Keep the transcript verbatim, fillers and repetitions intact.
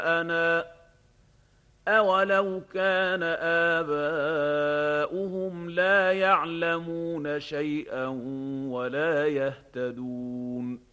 أنا أولو كان آباؤهم لا يعلمون شيئا ولا يهتدون